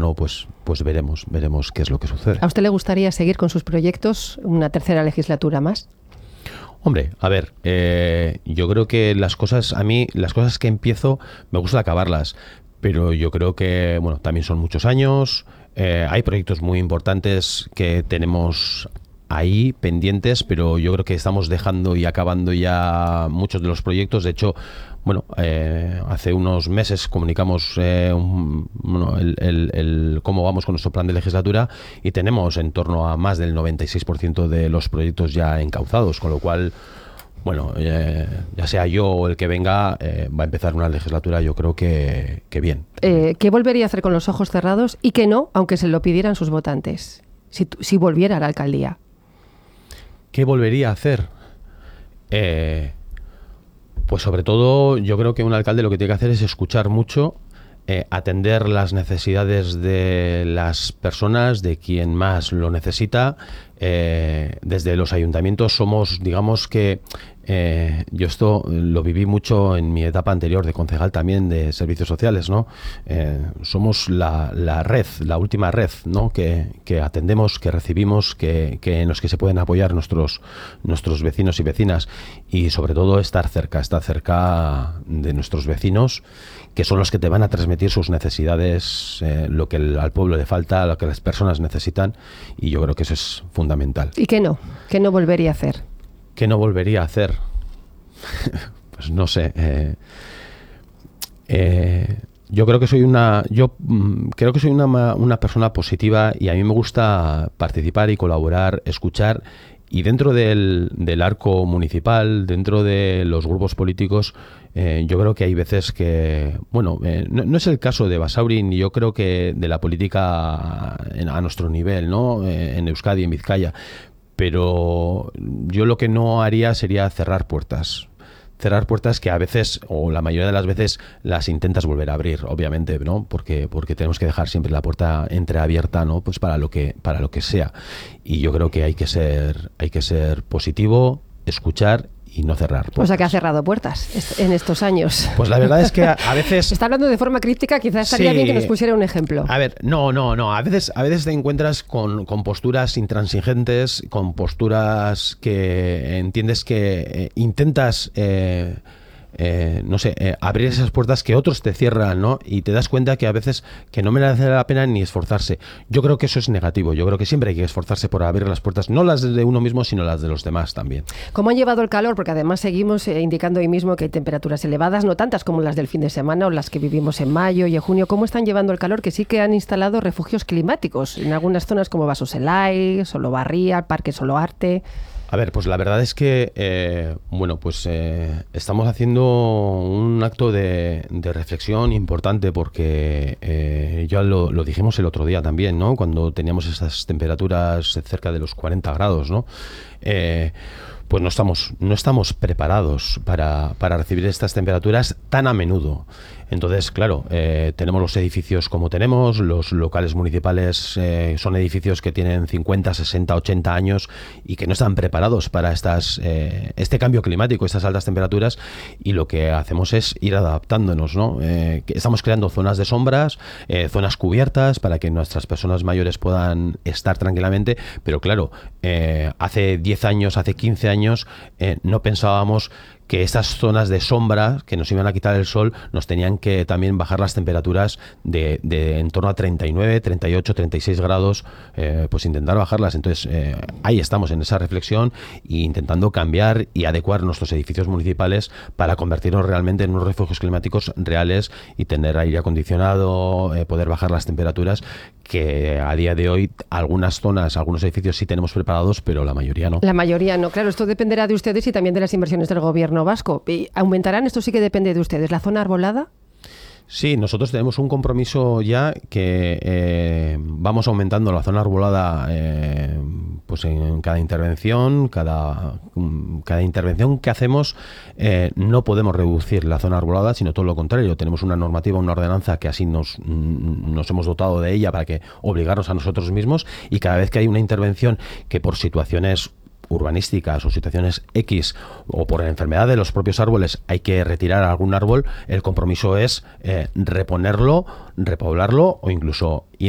no, pues veremos qué es lo que sucede. ¿A usted le gustaría seguir con sus proyectos una tercera legislatura más? Hombre, a ver, yo creo que las cosas que empiezo, me gusta acabarlas, pero yo creo que, bueno, también son muchos años, hay proyectos muy importantes que tenemos ahí pendientes, pero yo creo que estamos dejando y acabando ya muchos de los proyectos. De hecho, bueno, hace unos meses comunicamos cómo vamos con nuestro plan de legislatura y tenemos en torno a más del 96% de los proyectos ya encauzados, con lo cual, bueno, ya sea yo o el que venga, va a empezar una legislatura, yo creo que bien. ¿Qué volvería a hacer con los ojos cerrados y qué no, aunque se lo pidieran sus votantes, si volviera a la alcaldía? ¿Qué volvería a hacer? Pues sobre todo yo creo que un alcalde lo que tiene que hacer es escuchar mucho, atender las necesidades de las personas, de quien más lo necesita. Desde los ayuntamientos somos, digamos que yo esto lo viví mucho en mi etapa anterior de concejal también de servicios sociales, ¿no? Somos la red, la última red, ¿no? que atendemos, que recibimos, en los que se pueden apoyar nuestros vecinos y vecinas, y sobre todo estar cerca de nuestros vecinos, que son los que te van a transmitir sus necesidades, lo que al pueblo le falta, lo que las personas necesitan, y yo creo que eso es fundamental. ¿Y qué no? ¿Qué no volvería a hacer? ¿Qué no volvería a hacer? Pues no sé. Yo creo que soy una persona positiva, y a mí me gusta participar y colaborar, escuchar. Y dentro del arco municipal, dentro de los grupos políticos, yo creo que hay veces que, bueno, no es el caso de Basauri, ni yo creo que de la política a nuestro nivel, ¿no? En Euskadi, en Vizcaya. Pero yo lo que no haría sería cerrar puertas que a veces, o la mayoría de las veces, las intentas volver a abrir, obviamente, ¿no? Porque tenemos que dejar siempre la puerta entreabierta, ¿no? Pues para lo que sea. Y yo creo que hay que ser positivo, escuchar y no cerrar puertas. O sea, que ha cerrado puertas en estos años. Pues la verdad es que a veces... Está hablando de forma críptica, quizás estaría bien que nos pusiera un ejemplo. A ver, no. A veces te encuentras con posturas intransigentes, con posturas que entiendes que intentas... abrir esas puertas que otros te cierran, ¿no? Y te das cuenta que a veces que no merece la pena ni esforzarse. Yo creo que eso es negativo. Yo creo que siempre hay que esforzarse por abrir las puertas, no las de uno mismo, sino las de los demás también. ¿Cómo han llevado el calor? Porque además seguimos indicando hoy mismo que hay temperaturas elevadas, no tantas como las del fin de semana o las que vivimos en mayo y en junio. ¿Cómo están llevando el calor? Que sí que han instalado refugios climáticos en algunas zonas como Basoselai, Solobarría, Parque Soloarte. A ver, pues la verdad es que, estamos haciendo un acto de reflexión importante, porque ya lo dijimos el otro día también, ¿no? Cuando teníamos esas temperaturas cerca de los 40 grados, ¿no? Pues no estamos preparados para recibir estas temperaturas tan a menudo. Entonces, claro, tenemos los edificios como tenemos, los locales municipales son edificios que tienen 50, 60, 80 años y que no están preparados para este cambio climático, estas altas temperaturas, y lo que hacemos es ir adaptándonos, ¿no? Estamos creando zonas de sombras, zonas cubiertas para que nuestras personas mayores puedan estar tranquilamente, pero claro, hace 10 años, hace 15 años, no pensábamos que estas zonas de sombra que nos iban a quitar el sol nos tenían que también bajar las temperaturas de en torno a 39, 38, 36 grados, pues intentar bajarlas. Entonces ahí estamos en esa reflexión e intentando cambiar y adecuar nuestros edificios municipales para convertirnos realmente en unos refugios climáticos reales y tener aire acondicionado, poder bajar las temperaturas, que a día de hoy algunas zonas, algunos edificios sí tenemos preparados, pero la mayoría no. La mayoría no, claro, esto dependerá de ustedes y también de las inversiones del gobierno vasco. ¿Aumentarán? Esto sí que depende de ustedes. ¿La zona arbolada? Sí, nosotros tenemos un compromiso ya que vamos aumentando la zona arbolada pues en cada intervención, cada intervención que hacemos no podemos reducir la zona arbolada, sino todo lo contrario. Tenemos una normativa, una ordenanza que así nos hemos dotado de ella para que obligarnos a nosotros mismos, y cada vez que hay una intervención que por situaciones urbanísticas o situaciones X o por la enfermedad de los propios árboles hay que retirar algún árbol, el compromiso es reponerlo, repoblarlo o incluso